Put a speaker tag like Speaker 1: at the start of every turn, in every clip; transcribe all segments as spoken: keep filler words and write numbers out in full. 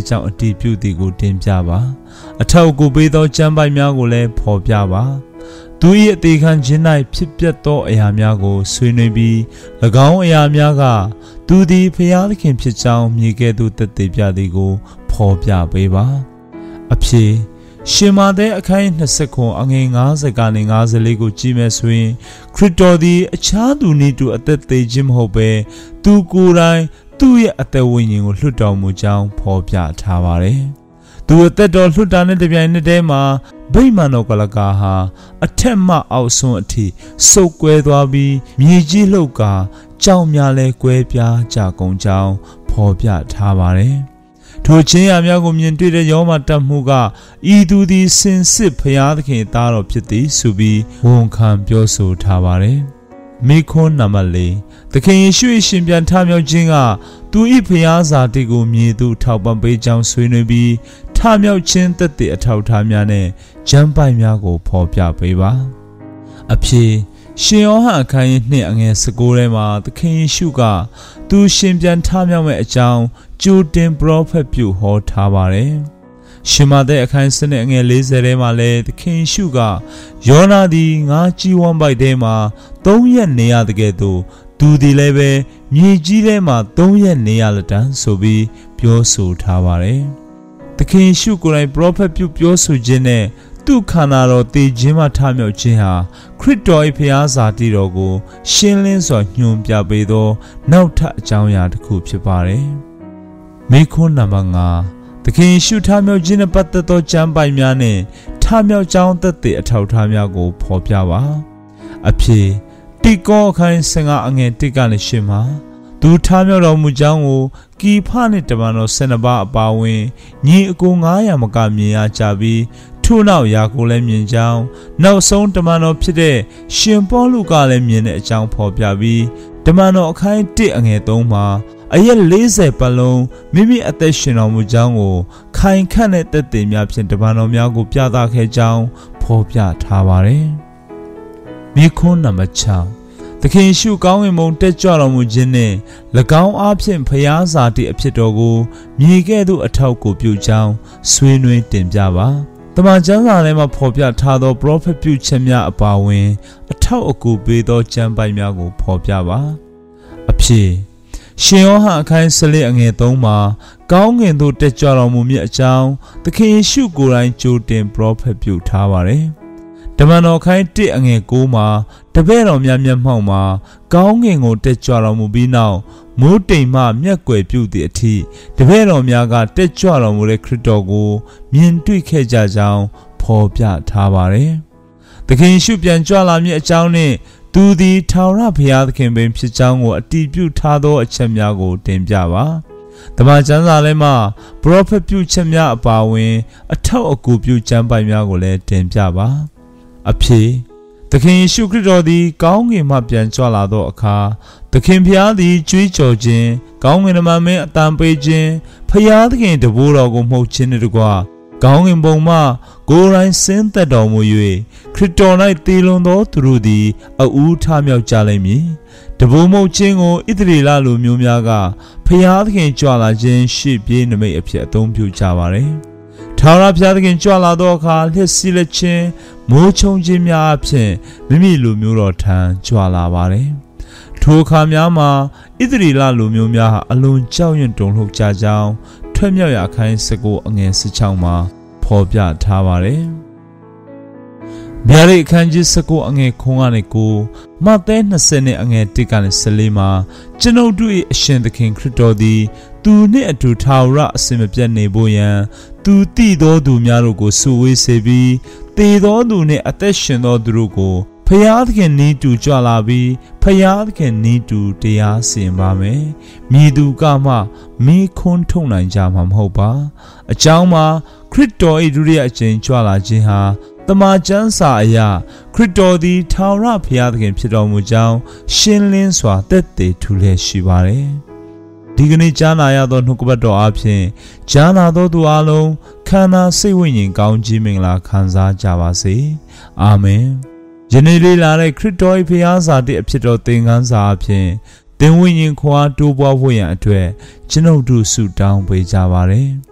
Speaker 1: ကြောင့်အတီးပြုသည်ကိုတင်ပြပါအထောက်ကိုပေးသောကျမ်းပိုက်များကိုလည်းဖော်ပြပါသူ၏အသေးခံခြင်း၌ဖြစ်ပျက်သောအရာများကိုဆွေးနွေးပြီး၎င်းအရာများကသူသည်ဖျားသခင်ဖြစ်ကြောင်းမြေကဲ့သို့သက်သေပြသည်ကိုဖော်ပြပေးပါအဖြစ်ရှင်မာသက်အခန်းยี่สิบခုအငယ်50ကနေ54ကိုကြည့်မယ်ဆိုရင်ခရစ်တော်သည်အခြားသူနည်းတူအသက်သေးခြင်းမဟုတ်ဘဲသူကိုယ်တိုင်သူ့ရဲ့အသက်ဝိညာဉ်ကိုလွှတ်တော်မူကြောင်းဖော်ပြထားပါတယ်။သူအသက်တော်လွှတ်တာနဲ့တပြိုင်နက်တည်းမှာဗိမာန်တော်ကလကာဟာအထက်မှအောက်ဆုံးအထိစုပ်ကွဲသွားပြီးမြေကြီးလှုပ်ကာကြောင်များလဲကွဲပြားကြကုန်ကြောင်းဖော်ပြထားပါတယ်။ထိုချင်းရများကိုမြင်တွေ့တဲ့ယောမတတ်မှုကဤသူသည်စင်စစ်ဖျားသခင်သားတော်ဖြစ်သည်ဆိုပြီးဝန်ခံပြောဆိုထားပါတယ်။မိခွန်းနံပါတ်၄သခင်ယေရှု၏ရှင်ပြန်ထမြောက်ခြင်းကသူ၏ဖျားစာတိကိုမြေသူထောက်ပံ့ပေးကြောင်းဆွေးနွေးပြီးထမြောက်ခြင်းသက်သေအထောက်ထားများနဲ့ကျမ်းပိုက်များကိုဖော်ပြပေးပါအဖြစ်ရှင်ယောဟန်အခန်းကြီးနှစ်အငယ်၁၉ထဲမှာသခင်ယေရှုကသူရှင်ပြန်ထမြောက်မဲ့အကြောင်းကြိုတင်ပရောဖက်ပြုဟောထားပါတယ်ရှင်မာသက်အခန်း၁၂အငယ်၄၀ထဲမှာလည်းသခင်ယေရှုကယောနာသည်ငါကြီးဝမ်းပိုက်ထဲမှာသုံးရက်နေရတဲ့ကဲ့သို့သူသည်လည်းပဲမြေကြီးထဲမှာသုံးရက်နေရလက်တန်းဆိုပြီးပြောဆိုထားပါတယ်သခင်ယေရှုကိုယ်တိုင်ပရောဖက်ပြုပြောဆိုခြင်းနဲ့သူခန္ဓာတော်တည်ခြင်းမှထမြောက်ခြင်းဟာခရစ်တော်၏ဖျားစာတိတော်ကိုရှင်းလင်းစွာညွှန်ပြပေးသောနောက်ထပ်အကြောင်းအရာတစ်ခုဖြစ်ပါတယ်မိခွန်းနံပါတ်၅သခင်ယေရှုထမြောက်ခြင်းနဲ့ပတ်သက်သောကျမ်းပိုက်များနဲ့ထမြောက်ကြောင်းသက်သေအထောက်အထားများကိုဖော်ပြပါအဖြစ်တိကောအခန်း၁၅အငယ်၁ကနေ၈မှာသူထမြောက်တော်မူကြောင်းကိုကီဖနှင့်တမန်တော်၁၂ပါးအပါအဝင်ညီအကို၅ရာမကမြင်ရကြပြီးထို့နောက်ယာကိုလည်းမြင်ကြောင်းနောက်ဆုံးတမန်တော်ဖြစ်တဲ့ရှင်ပေါလုကလည်းမြင်တဲ့အကြောင်းဖော်ပြပြီးတမန်တော်အခန်း၁အငယ်၃မှာအရက်၄၀ပတ်လုံးမိမိအသက်ရှင်တော်မူကြောင်းကိုခိုင်ခန့်တဲ့သက်သေများဖြင့်တမန်တော်များကိုပြသခဲ့ကြောင်းဖော်ပြထားပါတယ်။မိခွန်းနံပါတ်၆သခင်ယေရှုကောင်းကင်ဘုံတက်ကြွတော်မူခြင်းနှင့်၎င်းအားဖြင့်ဖျားစာတိအဖြစ်တော်ကိုမြေကဲ့သို့အထောက်ကိုပြုကြောင်းဆွေးနွေးတင်ပြပါတမန်ကျမ်းစာထဲမှာဖော်ပြထားသောပရောဖက်ပြုချက်များအပါအဝင်အထောက်အကူပေးသောကျမ်းပိုက်များကိုဖော်ပြပါအဖြစ်ရှင်ယောဟန်အခန်း၁၄အငယ်၃မှာကောင်းကင်သို့တက်ကြွတော်မူမည်အကြောင်းသခင်ယေရှုကိုယ်တိုင်ကြိုတင်ပရောဖက်ပြုထားပါတယ်တမန်တော်ခိုင်း၁အငယ်၉မှာတပည့်တော်များမျက်မှောက်မှာကောင်းကင်ကိုတက်ကြွတော်မူပြီးနောက်မိုးတိမ်မှမျက်ကွယ်ပြုသည့်အထိတပည့်တော်များကတက်ကြွတော်မူတဲ့ခရစ်တော်ကိုမြင်တွေ့ခဲ့ကြကြောင်းဖော်ပြထားပါတယ်။သခင်ယေရှုပြန်ကြွလာမည်အကြောင်းနှင့်သူသည်ထာဝရဘုရားသခင်ပင်ဖြစ်ကြောင်းကိုအတည်ပြုထားသောအချက်များကိုတင်ပြပါ။တမန်ကျမ်းစာထဲမှာပရောဖက်ပြုချက်များအပါအဝင်အထောက်အကူပြုကျမ်းပိုက်များကိုလည်းတင်ပြပါအဖြစ်သခင်ယေရှုခရစ်တော်သည်ကောင်းကင်မှပြန်ကြွလာသောအခါသခင်ဖျားသည်ကြွေးကြော်ခြင်းကောင်းကင်နမမင်းအတန်ပေးခြင်းဖျားသခင်တဘိုးတော်ကိုမှုတ်ခြင်းတို့ကွာကောင်းကင်ဘုံမှကိုယ်တိုင်ဆင်းသက်တော်မူ၍ခရစ်တော်၌တည်လွန်သောသူတို့သည်အဦးထမြောက်ကြလိမ့်မည်တဘိုးမှုတ်ခြင်းကိုဣသရေလလူမျိုးများကဖျားသခင်ကြွလာခြင်းရှေ့ပြေးနမိတ်အဖြစ်အသုံးပြုကြပါれထာဝရဘုရားသခင်ကြွလာသောအခါလျှက်စီးလက်ခြင်းမိုးချုံခြင်းများအဖြစ်မိမိလူမျိုးတော်ထံကြွလာပါတယ်။ထိုအခါများမှာဣသရေလလူမျိုးများဟာအလွန်ကြောက်ရွံ့တုန်လှုပ်ကြကြောင်းထွက်မြောက်ရာခိုင်း၁၉အငယ်၁၆မှာဖော်ပြထားပါတယ်။ဗျာဒိတ်အခန်းကြီး၁၉အငယ်ခွန်ကနေကိုမဿဲ၂၀နဲ့အငယ်၁ကနေ၁၄မှာကျွန်ုပ်တို့၏အရှင်သခင်ခရစ်တော်သည်သူနှင့်အတူထာဝရအစဉ်မပြတ်နေဖို့ရန်သူတည်သောသူများတို့ကိုစုဝေးစေပြီးတည်သောသူနှင့်အသက်ရှင်သောသူတို့ကိုဖယားသခင်နီးတူကြွလာပြီးဖယားသခင်နီးတူတရားစီရင်ပါမယ်။မိသူကမှမိခွန်းထုတ်နိုင်ကြမှာမဟုတ်ပါ။အကြောင်းမှာခရစ်တော်၏ဒုတိယအကြိမ်ကြွလာခြင်းဟာတမန်ကျမ်းစာအရခရစ်တော်သည်ထာဝရဘုရားသခင်ဖြစ်တော်မူကြောင်းရှင်းလင်းစွာသက်သေထူလျက်ရှိပါတယ်။ဒီကနေ့ကြားနာရသောနှုတ်ကပတ်တော်အပြင်ကြားနာသောသူအလုံးခန္ဓာစိတ်ဝိညာဉ်ကောင်းကြီးမင်္ဂလာခံစားကြပါစေ။အာမင်။ယနေ့လေးလာတဲ့ခရစ်တော်၏ဘုရားစာတိအဖြစ်တော်သင်ခန်းစာအပြင်သင်ဝိညာဉ်ခွာတိုးပွားဖို့ရန်အတွက်ကျွန်ုပ်တို့ဆုတောင်းပေးကြပါရစေ။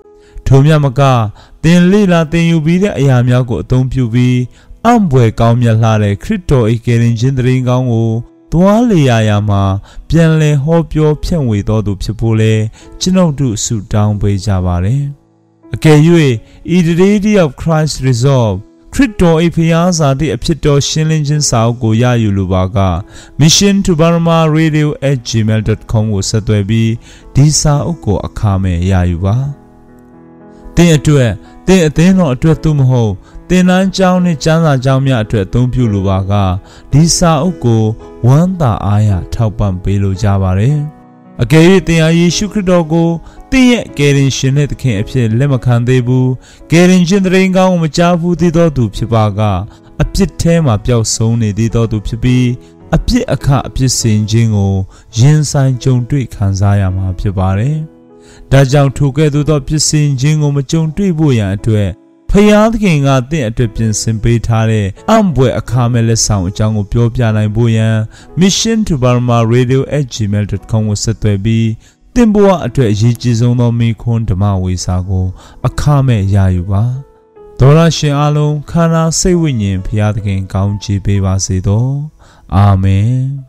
Speaker 1: ထိုမြတ်မကသင်လေလာသင်ယူပြီးတဲ့အရာများကိုအသုံးပြုပြီးအံ့ဘွယ်ကောင်းမြတ်လှတဲ့ခရစ်တော်၏ကယ်တင်ခြင်းတရင်ကောင်းကိုသွားလေရာရာမှာပြန်လည်ဟောပြောဖြန့်ဝေတော်သူဖြစ်ဖို့လဲကျွန်ုပ်တို့ဆုတောင်းပေးကြပါတယ်။အကယ်၍ Eternity of Christ Resolve ခရစ်တော်၏ဖျားစာသည့်အဖြစ်တော်ရှင်းလင်းခြင်းစာအုပ်ကိုရယူလိုပါက mission to burma radio at gmail dot com ကိုဆက်သွယ်ပြီးဒီစာအုပ်ကိုအခမဲ့ရယူပါ။သင်အတွက်သင်အသင်းတော်အတွက်သို့မဟုတ်သင်တန်းကျောင်းနှင့်ကျမ်းစာကျောင်းများအတွက်အသုံးပြုလိုပါကဒီစာအုပ်ကိုဝမ်းသာအားရထောက်ပံ့ပေးလိုကြပါတယ်။အကယ်၍သင်ဟာယေရှုခရစ်တော်ကိုသင်ရဲ့ကယ်တင်ရှင်နဲ့သခင်အဖြစ်လက်မခံသေးဘူးကယ်တင်ရှင်တရင်ကောင်းကိုမကြားဘူးသေးသောသူဖြစ်ပါကအပြစ်ထဲမှာပျောက်ဆုံးနေသေးသောသူဖြစ်ပြီးအပြစ်အခအပြစ်စင်ခြင်းကိုရင်ဆိုင်ကြုံတွေ့ခံစားရမှာဖြစ်ပါတယ်။ဒါကြောင့်ထိုကဲ့သို့သောပြစ်စင်ခြင်းကိုမကြုံတွေ့ဖို့ရန်အတွက်ဖယားသခင်ကတင့်အတွက်ပြင်ဆင်ပေးထားတဲ့အံ့ဘွယ်အခါမဲ့လက်ဆောင်အကြောင်းကိုပြောပြနိုင်ဖို့ရန် mission to burma radio at gmail dot com ကိုဆက်သွယ်ပြီးသင်ဘဝအတွက်အရေးကြီးဆုံးသောမိခွန်းဓမ္မဝေစာကိုအခမဲ့ရယူပါဒေါရရှင်အားလုံးခန္ဓာစိတ်ဝိညာဉ်ဖယားသခင်ကောင်းချီးပေးပါစေသောအာမင်